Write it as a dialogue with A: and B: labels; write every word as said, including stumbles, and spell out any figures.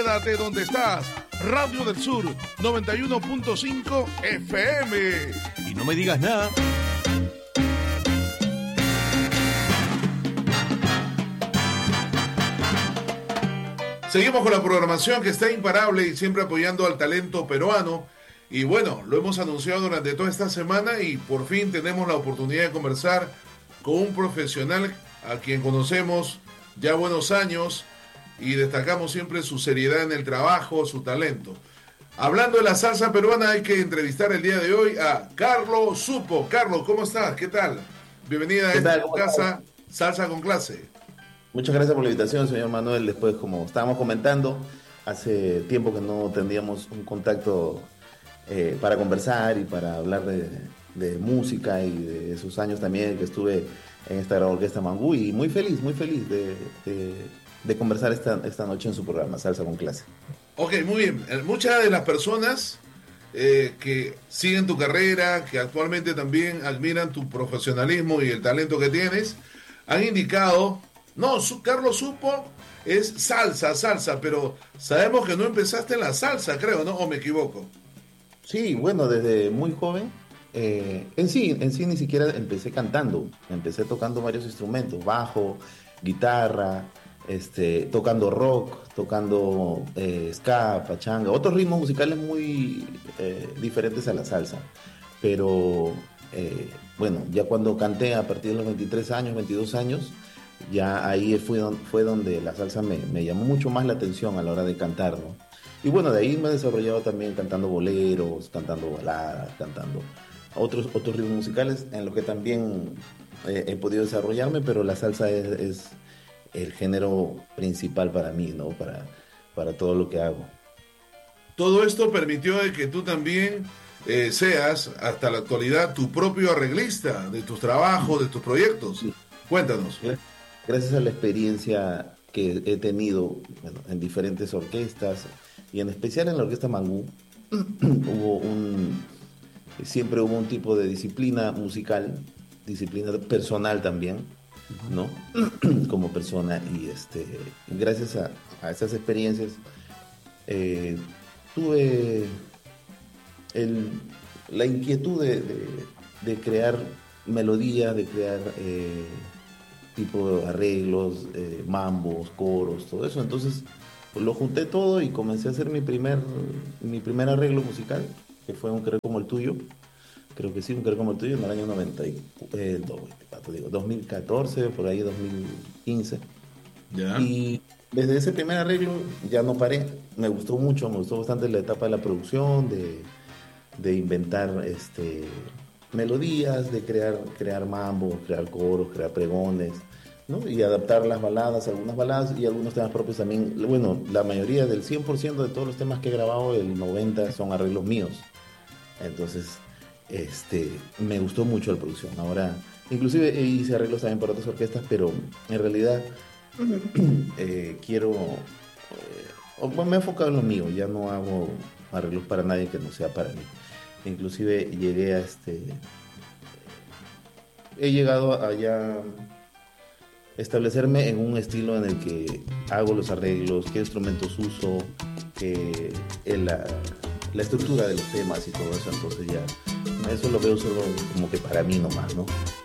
A: Quédate donde estás. Radio del Sur noventa y uno punto cinco F M.
B: Y no me digas nada.
A: Seguimos con la programación que está imparable y siempre apoyando al talento peruano. Y bueno, lo hemos anunciado durante toda esta semana y por fin tenemos la oportunidad de conversar con un profesional a quien conocemos ya buenos años y destacamos siempre su seriedad en el trabajo, su talento. Hablando de la salsa peruana, hay que entrevistar el día de hoy a Carlos Supo. Carlos, ¿cómo estás? ¿Qué tal? Bienvenida a esta casa, Salsa con Clase.
C: Muchas gracias por la invitación, señor Manuel. Después, como estábamos comentando, hace tiempo que no tendríamos un contacto eh, para conversar y para hablar de, de música y de esos años también que estuve en esta gran orquesta Mangú, y muy feliz, muy feliz de, de, de conversar esta, esta noche en su programa Salsa con Clase.
A: Ok, muy bien. Muchas de las personas eh, que siguen tu carrera, que actualmente también admiran tu profesionalismo y el talento que tienes, han indicado, no, su, Carlos Supo es salsa, salsa, pero sabemos que no empezaste en la salsa, creo, ¿no? ¿O me equivoco?
C: Sí, bueno, desde muy joven, eh, en sí, en sí ni siquiera empecé cantando, empecé tocando varios instrumentos, bajo, guitarra, este, tocando rock, tocando eh, ska, pachanga, otros ritmos musicales muy eh, diferentes a la salsa. Pero eh, bueno, ya cuando canté a partir de los veintitrés años, veintidós años, ya ahí fue, don, fue donde la salsa me, me llamó mucho más la atención a la hora de cantar, ¿no? Y bueno, de ahí me he desarrollado también cantando boleros, cantando baladas, cantando otros, otros ritmos musicales en los que también eh, he podido desarrollarme, pero la salsa es, es el género principal para mí, ¿no? Para, para todo lo que hago.
A: Todo esto permitió de que tú también eh, seas, hasta la actualidad, tu propio arreglista de tus trabajos, de tus proyectos. Sí. Cuéntanos.
C: Gracias a la experiencia que he tenido, bueno, en diferentes orquestas, y en especial en la orquesta Mangú, hubo un, siempre hubo un tipo de disciplina musical, disciplina personal también, ¿no? Como persona, y este, gracias a, a esas experiencias eh, tuve el, la inquietud de, de, de crear melodías, de crear eh, tipo de arreglos, eh, mambos, coros, todo eso. Entonces pues, lo junté todo y comencé a hacer mi primer, mi primer arreglo musical, que fue un Querer como el tuyo. Creo que sí, un Querer como el tuyo en el año noventa y, eh, digo, dos mil catorce, por ahí dos mil quince.
A: ¿Ya?
C: Y desde ese primer arreglo ya no paré. Me gustó mucho, me gustó bastante la etapa de la producción, de, de inventar este, melodías, de crear, crear mambos, crear coros, crear pregones, ¿no? Y adaptar las baladas, algunas baladas y algunos temas propios también. Bueno, la mayoría del cien por ciento de todos los temas que he grabado, el noventa por ciento son arreglos míos. Entonces, este, me gustó mucho la producción. Ahora, inclusive hice arreglos también para otras orquestas, pero en realidad eh, quiero, eh, bueno, me he enfocado en lo mío, ya no hago arreglos para nadie que no sea para mí. Inclusive llegué a este, he llegado a ya establecerme en un estilo en el que hago los arreglos, qué instrumentos uso, que la, la estructura de los temas y todo eso. Entonces ya eso lo veo solo como que para mí nomás, ¿no?